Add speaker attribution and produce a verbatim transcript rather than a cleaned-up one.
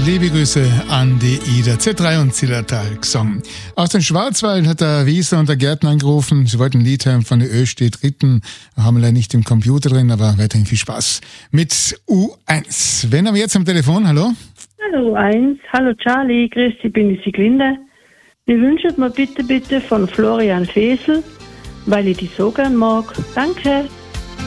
Speaker 1: Liebe Grüße an die Ida. Z drei und Zillertal gesungen. Aus dem Schwarzwald hat der Wieser und der Gärtner angerufen. Sie wollten ein Lied hören von der Östedt Ritten. Haben wir leider nicht im Computer drin, aber weiterhin viel Spaß mit U eins. Wen haben wir jetzt am Telefon? Hallo?
Speaker 2: Hallo U eins. Hallo Charlie. Grüß dich, bin ich Siglinde. Wir wünschen mir bitte, bitte von Florian Fesel, weil ich dich so gern mag. Danke.